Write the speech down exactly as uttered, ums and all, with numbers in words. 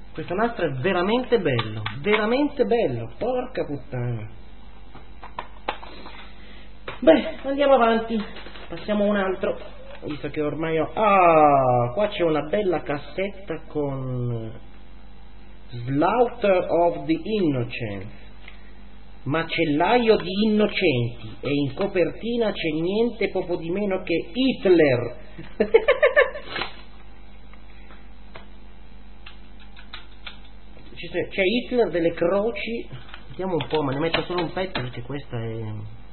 Questo nastro è veramente bello, veramente bello, porca puttana. Beh, andiamo avanti, passiamo a un altro, visto che ormai ho... Ah, qua c'è una bella cassetta con Slaughter of the Innocents, macellaio di innocenti, e in copertina c'è niente poco di meno che Hitler. C'è Hitler, delle croci, vediamo un po', ma ne metto solo un pezzo perché questa è...